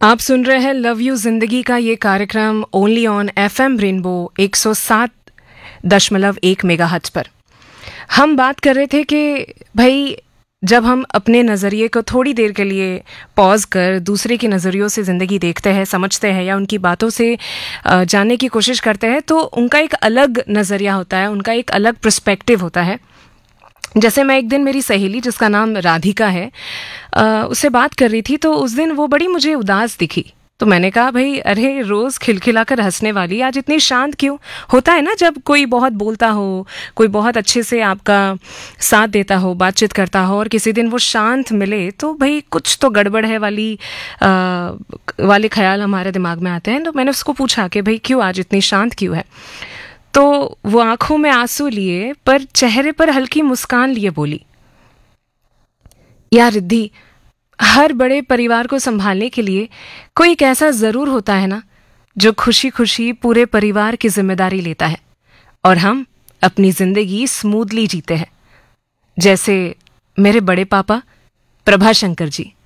आप सुन रहे हैं लव यू जिंदगी का ये कार्यक्रम only on FM rainbow 107.1 megahertz पर। हम बात कर रहे थे कि भाई जब हम अपने नज़रिए को थोड़ी देर के लिए पॉज कर दूसरे के नज़रियों से ज़िंदगी देखते हैं, समझते हैं या उनकी बातों से जानने की कोशिश करते हैं तो उनका एक अलग नज़रिया होता है, उनका एक अलग पर्सपेक्टिव होता है। जैसे मैं एक दिन मेरी सहेली जिसका नाम राधिका है उससे बात कर रही थी तो उस दिन वो बड़ी मुझे उदास दिखी। तो मैंने कहा भाई अरे रोज़ खिलखिलाकर हंसने वाली आज इतनी शांत क्यों? होता है ना जब कोई बहुत बोलता हो, कोई बहुत अच्छे से आपका साथ देता हो, बातचीत करता हो और किसी दिन वो शांत मिले तो भाई कुछ तो गड़बड़ है वाले ख्याल हमारे दिमाग में आते हैं। तो मैंने उसको पूछा कि भाई क्यों आज इतनी शांत क्यों है? तो वो आंखों में आंसू लिए पर चेहरे पर हल्की मुस्कान लिए बोली, यार रिद्धि, हर बड़े परिवार को संभालने के लिए कोई एक ऐसा जरूर होता है ना जो खुशी खुशी पूरे परिवार की जिम्मेदारी लेता है और हम अपनी जिंदगी स्मूथली जीते हैं, जैसे मेरे बड़े पापा प्रभाशंकर जी।